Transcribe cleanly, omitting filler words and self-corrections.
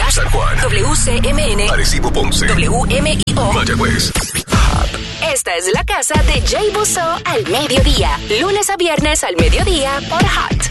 San Juan, WCMN, Arecibo, Ponce, WMIO, Mayagüez. Esta es la casa de Jay Buzó al mediodía, lunes a viernes al mediodía por Hot